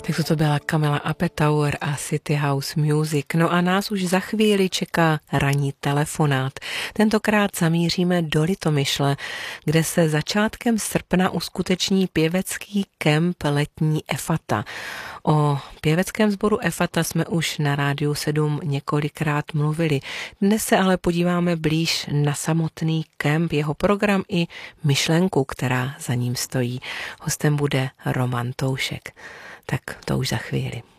Tak to byla Kamila Apatower a City House Music. No a nás už za chvíli čeká ranní telefonát. Tentokrát zamíříme do Litomyšle, kde se začátkem srpna uskuteční pěvecký kemp letní Efata. O pěveckém sboru Efata jsme už na Rádiu 7 několikrát mluvili. Dnes se ale podíváme blíž na samotný kemp, jeho program i myšlenku, která za ním stojí. Hostem bude Roman Toušek. Tak to už za chvíli.